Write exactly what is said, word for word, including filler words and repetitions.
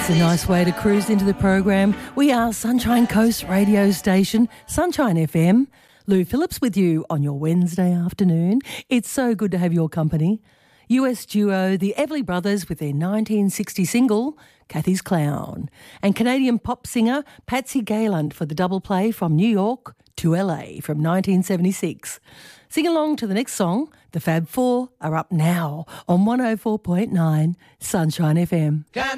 It's a nice way to cruise into the program. We are Sunshine Coast radio station, Sunshine F M. Lou Phillips with you on your Wednesday afternoon. It's so good to have your company. U S duo The Everly Brothers with their nineteen sixty single, Kathy's Clown. And Canadian pop singer Patsy Gaylant for the double play From New York to L A from nineteen seventy-six. Sing along to the next song. The Fab Four are up now on one oh four point nine Sunshine F M.